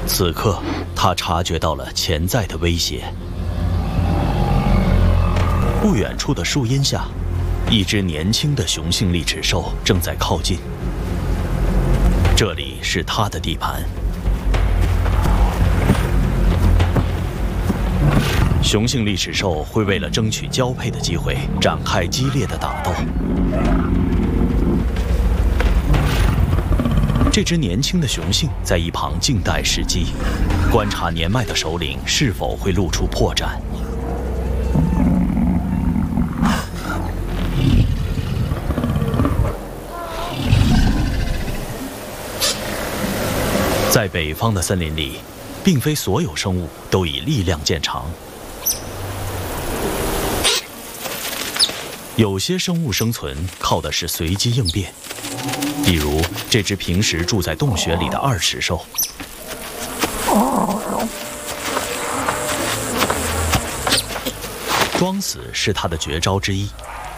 此刻，他察觉到了潜在的威胁。不远处的树荫下，一只年轻的雄性利齿兽正在靠近。这里是他的地盘。雄性利齿兽会为了争取交配的机会，展开激烈的打斗。这只年轻的雄性在一旁静待时机，观察年迈的首领是否会露出破绽。在北方的森林里，并非所有生物都以力量见长。有些生物生存靠的是随机应变，比如这只平时住在洞穴里的2齿兽。装死是它的绝招之一。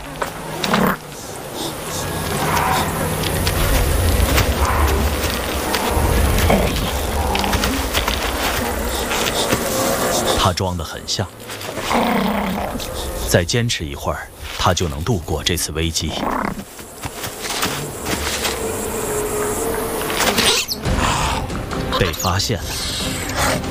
它装得很像，再坚持一会儿，它就能度过这次危机。被发现了，